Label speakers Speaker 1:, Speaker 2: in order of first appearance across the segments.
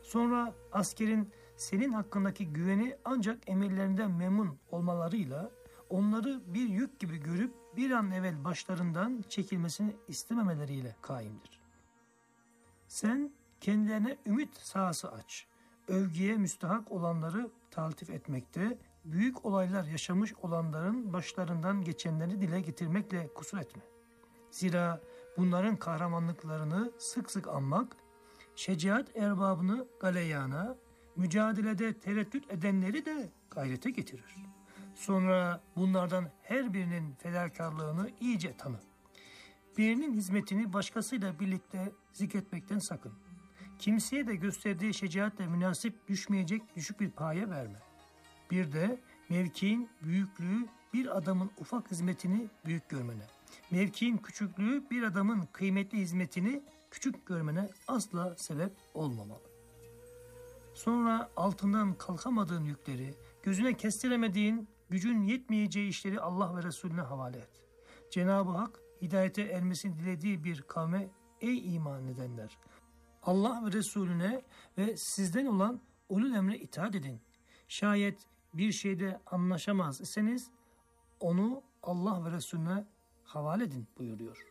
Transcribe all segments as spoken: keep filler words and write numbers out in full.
Speaker 1: Sonra askerin senin hakkındaki güveni ancak emirlerinden memnun olmalarıyla, onları bir yük gibi görüp bir an evvel başlarından çekilmesini istememeleriyle kaimdir. Sen kendilerine ümit sahası aç. Övgüye müstahak olanları taltif etmekte, büyük olaylar yaşamış olanların başlarından geçenleri dile getirmekle kusur etme. Zira bunların kahramanlıklarını sık sık anmak, şecaat erbabını galeyana, mücadelede tereddüt edenleri de gayrete getirir. Sonra bunlardan her birinin fedakarlığını iyice tanı. Birinin hizmetini başkasıyla birlikte zikretmekten sakın. Kimseye de gösterdiği şecaatle münasip düşmeyecek düşük bir paye verme. Bir de mevkiin büyüklüğü bir adamın ufak hizmetini büyük görmene, mevkiin küçüklüğü bir adamın kıymetli hizmetini küçük görmene asla sebep olmamalı. Sonra altından kalkamadığın yükleri, gözüne kestiremediğin, gücün yetmeyeceği işleri Allah ve Resulüne havale et. Cenab-ı Hak hidayete ermesini dilediği bir kavme, ey iman edenler, Allah ve Resulüne ve sizden olan ulul emre itaat edin. Şayet bir şeyde anlaşamaz iseniz onu Allah ve Resulüne havale edin buyuruyor.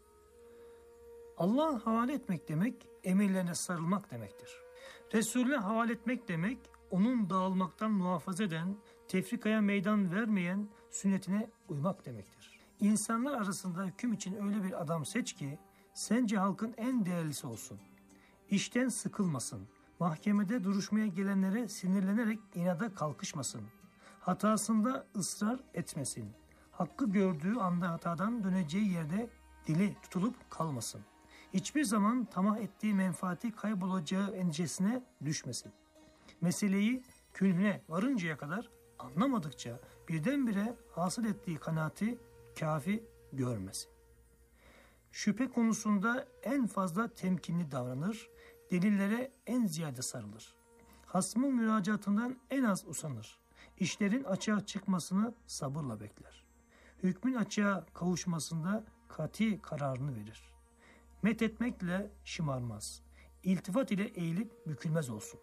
Speaker 1: Allah'a havale etmek demek emirlerine sarılmak demektir. Resulüne havale etmek demek onun dağılmaktan muhafaza eden, tefrikaya meydan vermeyen sünnetine uymak demektir. İnsanlar arasında hüküm için öyle bir adam seç ki sence halkın en değerlisi olsun. İşten sıkılmasın. Mahkemede duruşmaya gelenlere sinirlenerek inada kalkışmasın. Hatasında ısrar etmesin. Hakkı gördüğü anda hatadan döneceği yerde dili tutulup kalmasın. Hiçbir zaman tamah ettiği menfaati kaybolacağı endişesine düşmesin. Meseleyi künhüne varıncaya kadar anlamadıkça birdenbire hasıl ettiği kanaati kafi görmesin. Şüphe konusunda en fazla temkinli davranır, delillere en ziyade sarılır. Hasmın müracaatından en az usanır. İşlerin açığa çıkmasını sabırla bekler. Hükmün açığa kavuşmasında kati kararını verir. Methetmekle şımarmaz. İltifat ile eğilip bükülmez olsun.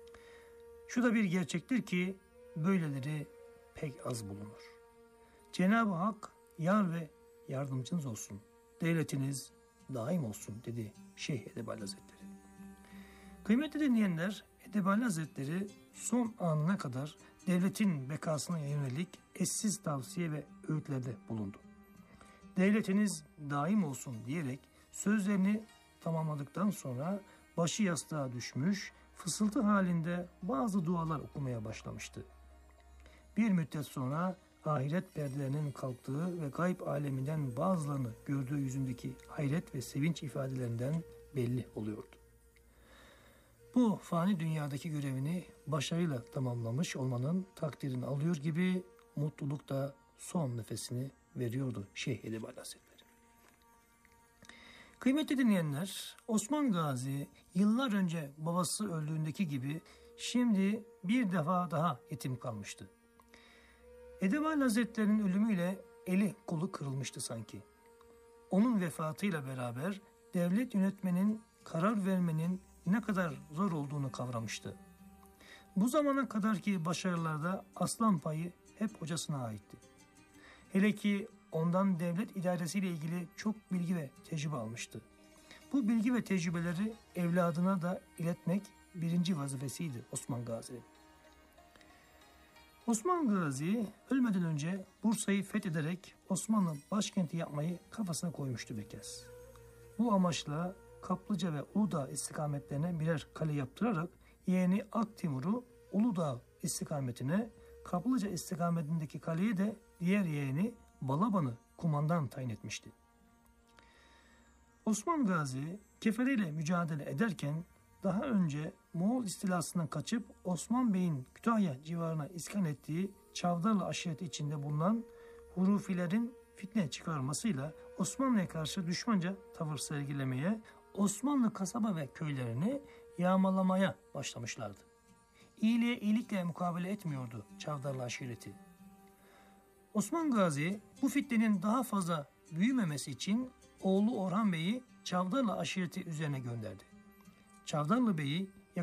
Speaker 1: Şu da bir gerçektir ki böyleleri pek az bulunur. Cenab-ı Hak yar ve yardımcınız olsun. Devletiniz daim olsun dedi Şeyh Edebali Hazretleri. Kıymetli dinleyenler, Edebali Hazretleri son anına kadar devletin bekasına yönelik eşsiz tavsiye ve öğütlerde bulundu. Devletiniz daim olsun diyerek sözlerini tamamladıktan sonra başı yastığa düşmüş, fısıltı halinde bazı dualar okumaya başlamıştı. Bir müddet sonra ahiret perdelerinin kalktığı ve gayb aleminden bazılarını gördüğü yüzündeki hayret ve sevinç ifadelerinden belli oluyordu. Bu fani dünyadaki görevini başarıyla tamamlamış olmanın takdirini alıyor gibi mutluluk da son nefesini veriyordu Şeyh Edebali Hazretleri. Kıymetli dinleyenler, Osman Gazi yıllar önce babası öldüğündeki gibi şimdi bir defa daha yetim kalmıştı. Edebali Hazretleri'nin ölümüyle eli kolu kırılmıştı sanki. Onun vefatıyla beraber devlet yönetmenin, karar vermenin ne kadar zor olduğunu kavramıştı. Bu zamana kadarki başarılarda aslan payı hep hocasına aitti. Hele ki ondan devlet idaresiyle ilgili çok bilgi ve tecrübe almıştı. Bu bilgi ve tecrübeleri evladına da iletmek birinci vazifesiydi Osman Gazi'nin. Osman Gazi ölmeden önce Bursa'yı fethederek Osmanlı başkenti yapmayı kafasına koymuştu bir kez. Bu amaçla Kaplıca ve Uludağ istikametlerine birer kale yaptırarak yeğeni Aktimur'u Uludağ istikametine, Kaplıca istikametindeki kaleye de diğer yeğeni Balaban'ı kumandan tayin etmişti. Osman Gazi keferiyle mücadele ederken daha önce Moğol istilasından kaçıp Osman Bey'in Kütahya civarına iskan ettiği Çavdarlı aşireti içinde bulunan Hurufilerin fitne çıkarmasıyla Osmanlı'ya karşı düşmanca tavır sergilemeye, Osmanlı kasaba ve köylerini yağmalamaya başlamışlardı. İyiliğe iyilikle mukabele etmiyordu Çavdarlı aşireti. Osman Gazi bu fitnenin daha fazla büyümemesi için oğlu Orhan Bey'i Çavdarlı aşireti üzerine gönderdi. Çavdarlı Bey'i